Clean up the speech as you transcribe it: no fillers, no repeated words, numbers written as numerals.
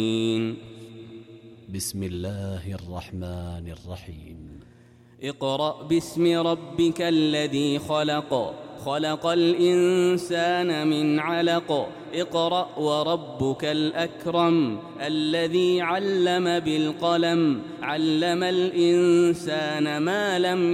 بسم الله الرحمن الرحيم اقرأ باسم ربك الذي خلق خلق الإنسان من علق اقرأ وربك الأكرم الذي علم بالقلم علم الإنسان ما لم